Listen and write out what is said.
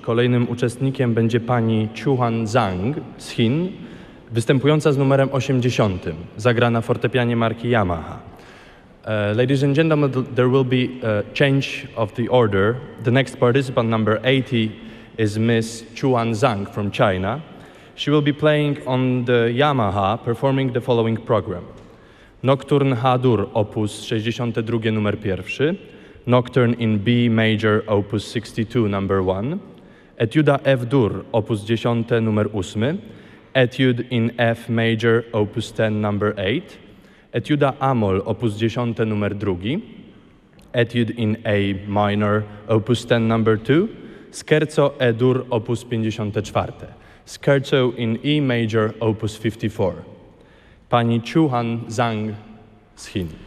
Kolejnym uczestnikiem będzie pani Chuan Zhang z Chin, występująca z numerem 80. Zagra na fortepianie marki Yamaha. Ladies and gentlemen, there will be a change of the order. The next participant, number 80, is Miss Chuan Zhang from China. She will be playing on the Yamaha, performing the following program. Nocturne H-dur, opus 62, numer 1. Nocturne in B major, opus 62, number 1. Etiuda F-dur, opus 10, numer 8. Etude in F major, opus 10, number 8. Etiuda A-moll, opus 10, numer 2. Etude in A minor, opus 10, number 2. Scherzo E-dur, opus 54. Scherzo in E major, opus 54. Pani Chuan Zhang z Chin.